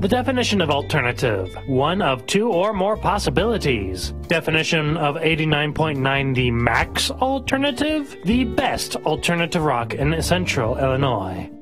The definition of alternative: one of two or more possibilities. Definition of 89.9: the max alternative, the best alternative rock in Central Illinois.